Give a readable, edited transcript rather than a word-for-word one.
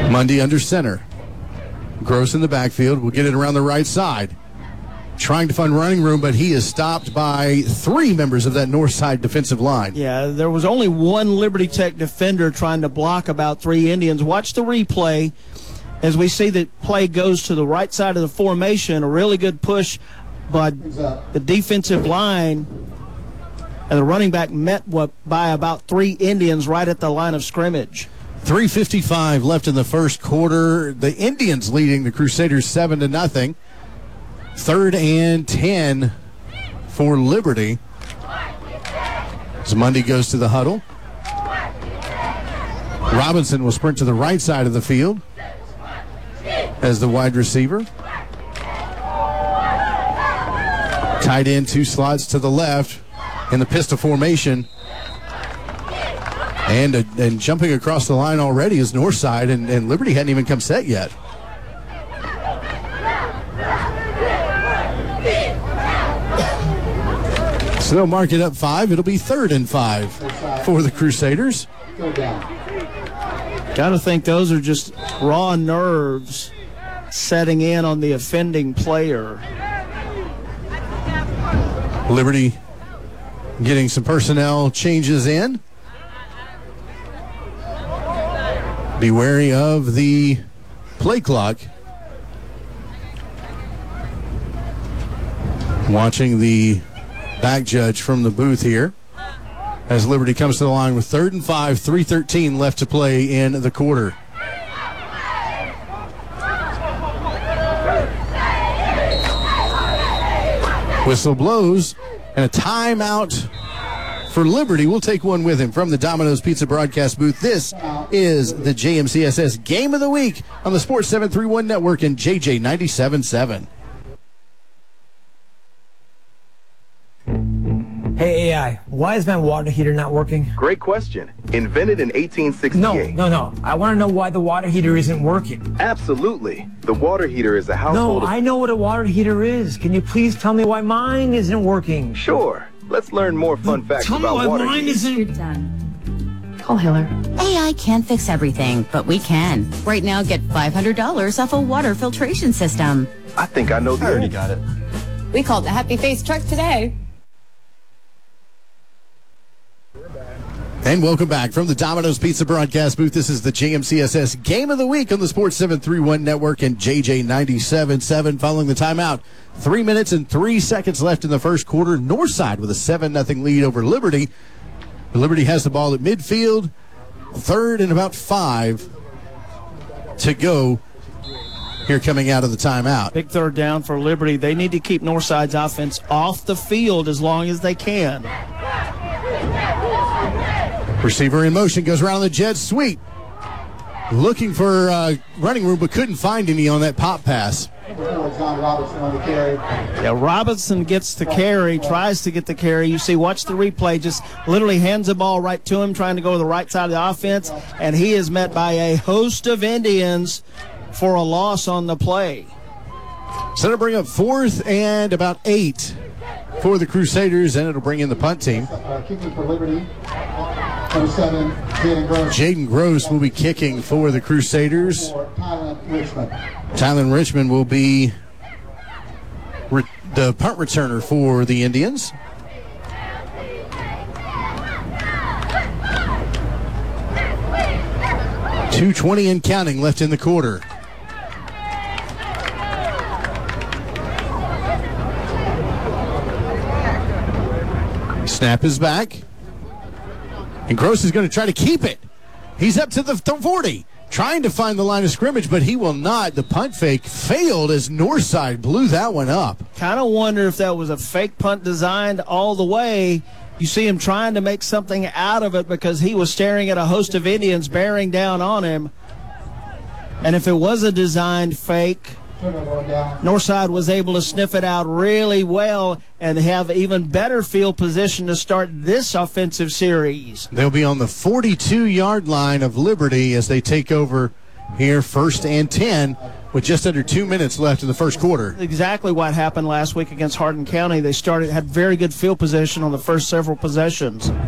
Mundy under center. Gross in the backfield will get it around the right side. Trying to find running room, but he is stopped by three members of that north side defensive line. Yeah, there was only one Liberty Tech defender trying to block about three Indians. Watch the replay as we see that play goes to the right side of the formation. A really good push by the defensive line. And the running back met by about three Indians right at the line of scrimmage. 3:55 left in the first quarter. The Indians leading the Crusaders 7-0. 3rd and 10 for Liberty. As Mundy goes to the huddle. Robinson will sprint to the right side of the field as the wide receiver. Tight end, two slots to the left in the pistol formation. And jumping across the line already is Northside, and Liberty hadn't even come set yet. So they'll mark it up 5. It'll be 3rd and 5 for the Crusaders. Got to think those are just raw nerves setting in on the offending player. Liberty getting some personnel changes in. Be wary of the play clock. Watching the back judge from the booth here as Liberty comes to the line with 3rd and 5, 3:13 left to play in the quarter. Whistle blows and a timeout for Liberty. We'll take one with him from the Domino's Pizza broadcast booth. This is the JMCSS Game of the Week on the Sports 731 Network and JJ 97.7. Hey, AI, why is my water heater not working? Great question. Invented in 1868. No. I want to know why the water heater isn't working. Absolutely. The water heater is a household... No, I know what a water heater is. Can you please tell me why mine isn't working? Sure. Let's learn more fun facts about water heaters. Tell me why mine isn't... You're done. Call Hiller. AI can't fix everything, but we can. Right now, get $500 off a water filtration system. I think I know the... I already got it. We called the Happy Face truck today. And welcome back from the Domino's Pizza broadcast booth. This is the JMCSS Game of the Week on the Sports 731 Network and JJ 97.7. Following the timeout, 3 minutes and 3 seconds left in the first quarter. Northside with a 7-0 lead over Liberty. Liberty has the ball at midfield. 3rd and about 5 to go here coming out of the timeout. Big 3rd down for Liberty. They need to keep Northside's offense off the field as long as they can. Receiver in motion, goes around the jet sweep. Looking for running room, but couldn't find any on that pop pass. Yeah, Robinson gets the carry, tries to get the carry. You see, watch the replay, just literally hands the ball right to him, trying to go to the right side of the offense, and he is met by a host of Indians for a loss on the play. So it'll bring up 4th and about 8 for the Crusaders, and it'll bring in the punt team. Kicking for Liberty. 27, Jaden Gross. Jaden Gross will be kicking for the Crusaders. Tylen Richmond will be the punt returner for the Indians. .220 and counting left in the quarter. Snap is back. And Gross is going to try to keep it. He's up to the 40, trying to find the line of scrimmage, but he will not. The punt fake failed as Northside blew that one up. Kind of wonder if that was a fake punt designed all the way. You see him trying to make something out of it because he was staring at a host of Indians bearing down on him. And if it was a designed fake, Northside was able to sniff it out really well and have even better field position to start this offensive series. They'll be on the 42-yard line of Liberty as they take over here, 1st and 10, with just under 2 minutes left in the first quarter. Exactly what happened last week against Hardin County. They had very good field position on the first several possessions.